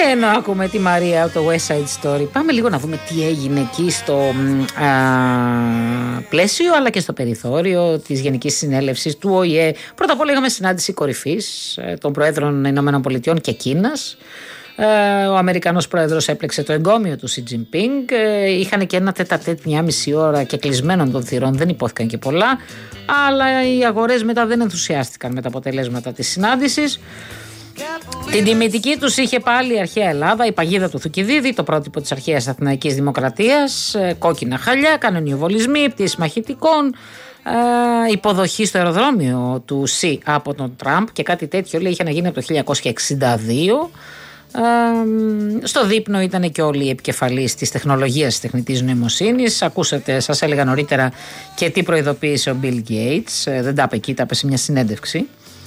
Και ενώ ακούμε τη Μαρία από το West Side Story, πάμε λίγο να δούμε τι έγινε εκεί στο πλαίσιο αλλά και στο περιθώριο της Γενικής Συνέλευσης του ΟΗΕ. Πρώτα απ' όλα είχαμε συνάντηση κορυφής των Προέδρων Ηνωμένων Πολιτειών και Κίνας. Ο Αμερικανός Πρόεδρος έπλεξε το εγκόμιο του Σι Τζινπίνγκ. Είχαν και ένα τέτα-τέτ 1,5 ώρα και κλεισμένων των θυρών, δεν υπόθηκαν και πολλά. Αλλά οι αγορές μετά δεν ενθουσιάστηκαν με τα αποτελέσματα της συνάντησης. Την τιμητική τους είχε πάλι η αρχαία Ελλάδα, η παγίδα του Θουκυδίδη, το πρότυπο της αρχαίας Αθηναϊκής Δημοκρατίας, κόκκινα χαλιά, κανονιοβολισμοί, πτήσεις μαχητικών, υποδοχή στο αεροδρόμιο του ΣΥ από τον Τραμπ και κάτι τέτοιο λέει είχε να γίνει από το 1962. Στο δείπνο ήταν και όλοι οι επικεφαλείς της τεχνολογίας της τεχνητής νοημοσύνης. Ακούσατε, σας έλεγα νωρίτερα και τι προειδοποίησε ο Bill Gates. Δεν τα είπε εκεί, τα είπε σε μια συνέντευξη.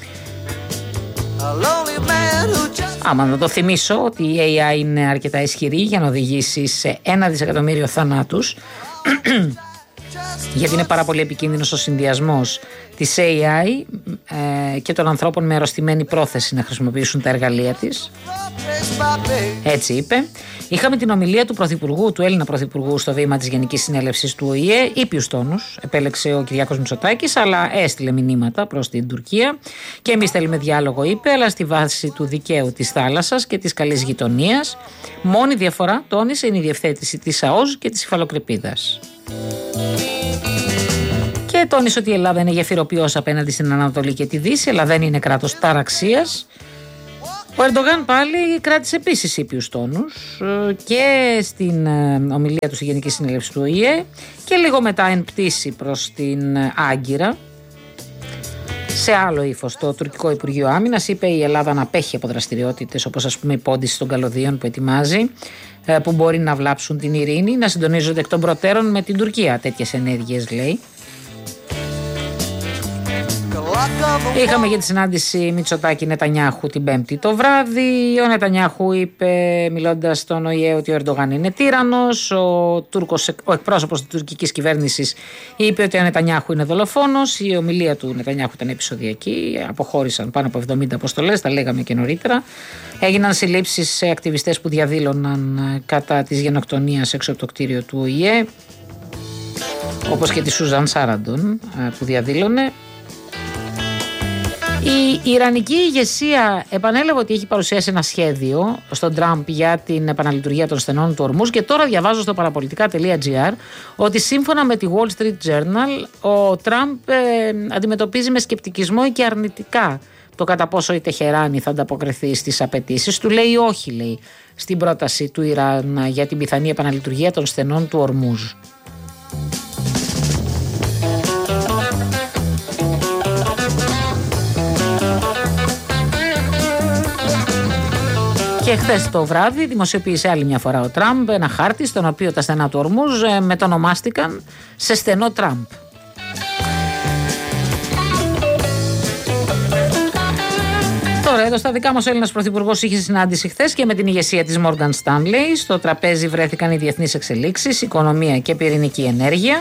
Άμα να το θυμίσω ότι η AI είναι αρκετά ισχυρή για να οδηγήσει σε 1 δισεκατομμύριο θανάτους γιατί είναι πάρα πολύ επικίνδυνος ο συνδυασμός της AI και των ανθρώπων με αρρωστημένη πρόθεση να χρησιμοποιήσουν τα εργαλεία της. Έτσι είπε. Είχαμε την ομιλία του Πρωθυπουργού, του Έλληνα Πρωθυπουργού, στο βήμα της Γενικής Συνέλευσης του ΟΗΕ. Ήπιους τόνους επέλεξε ο Κυριάκος Μητσοτάκης, αλλά έστειλε μηνύματα προς την Τουρκία. Και εμείς θέλουμε διάλογο, είπε, αλλά στη βάση του δικαίου της θάλασσας και της καλής γειτονίας. Μόνη διαφορά, τόνισε, είναι η διευθέτηση της ΑΟΣ και της υφαλοκρηπίδας. Και τόνισε ότι η Ελλάδα είναι γεφυροποιός απέναντι στην Ανατολή και τη Δύση, αλλά δεν είναι κράτος ταραξίας. Ο Ερντογάν πάλι κράτησε επίσης ήπιους τόνους και στην ομιλία του στη Γενική Συνέλευση του ΟΗΕ και λίγο μετά εν πτήση προς την Άγκυρα. Σε άλλο ύφος, το τουρκικό Υπουργείο Άμυνας είπε η Ελλάδα να απέχει από δραστηριότητες όπως ας πούμε η πόντιση των καλωδίων που ετοιμάζει, που μπορεί να βλάψουν την ειρήνη, να συντονίζονται εκ των προτέρων με την Τουρκία. Τέτοιες ενέργειες λέει. Είχαμε για τη συνάντηση Μητσοτάκη Νετανιάχου την Πέμπτη το βράδυ. Ο Νετανιάχου είπε, μιλώντας στον ΟΗΕ, ότι ο Ερντογάν είναι τύραννος. Ο εκπρόσωπος της τουρκικής κυβέρνησης είπε ότι ο Νετανιάχου είναι δολοφόνος. Η ομιλία του Νετανιάχου ήταν επεισοδιακή. Αποχώρησαν πάνω από 70 αποστολές, τα λέγαμε και νωρίτερα. Έγιναν συλλήψεις σε ακτιβιστές που διαδήλωναν κατά της γενοκτονίας έξω από το κτίριο του ΟΗΕ, όπως και τη Σουζάν Σάραντον που διαδήλωνε. Η Ιρανική ηγεσία επανέλαβε ότι έχει παρουσιάσει ένα σχέδιο στον Τραμπ για την επαναλειτουργία των στενών του Ορμούζ και τώρα διαβάζω στο παραπολιτικά.gr ότι σύμφωνα με τη Wall Street Journal ο Τραμπ αντιμετωπίζει με σκεπτικισμό και αρνητικά το κατά πόσο η Τεχεράνη θα ανταποκριθεί στις απαιτήσεις του. Λέει όχι, λέει, στην πρόταση του Ιράν για την πιθανή επαναλειτουργία των στενών του Ορμούζ. Και χθες το βράδυ δημοσιοποίησε άλλη μια φορά ο Τραμπ ένα χάρτη στον οποίο τα στενά του Ορμούζ μετονομάστηκαν σε στενό Τραμπ. Τώρα εδώ στα δικά μας ο Έλληνας Πρωθυπουργός είχε συνάντηση χθες και με την ηγεσία της Morgan Stanley. Στο τραπέζι βρέθηκαν οι διεθνείς εξελίξεις, οικονομία και πυρηνική ενέργεια.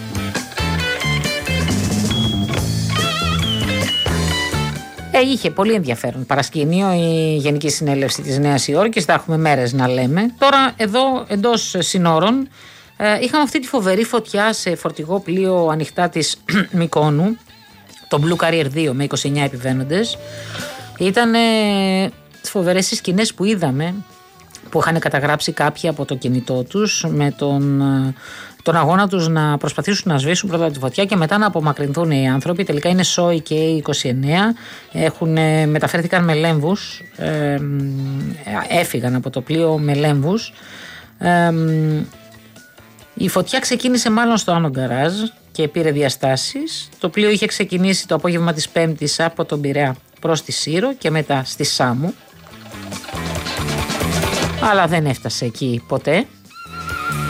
Είχε πολύ ενδιαφέρον παρασκήνιο η Γενική Συνέλευση της Νέας Υόρκης, τα έχουμε μέρες να λέμε. Τώρα εδώ εντός συνόρων είχαμε αυτή τη φοβερή φωτιά σε φορτηγό πλοίο ανοιχτά της Μυκόνου, το Blue Carrier 2 με 29 επιβαίνοντες. Ήταν φοβερές οι σκηνές που είδαμε, που είχαν καταγράψει κάποιοι από το κινητό τους με τον αγώνα τους να προσπαθήσουν να σβήσουν πρώτα τη φωτιά και μετά να απομακρυνθούν οι άνθρωποι. Τελικά είναι σόι και οι 29, μεταφέρθηκαν με λέμβους, έφυγαν από το πλοίο με λέμβους. Η φωτιά ξεκίνησε μάλλον στο άνω γκαράζ και πήρε διαστάσεις. Το πλοίο είχε ξεκινήσει το απόγευμα της Πέμπτης από τον Πειραιά προς τη Σύρο και μετά στη Σάμου, αλλά δεν έφτασε εκεί ποτέ.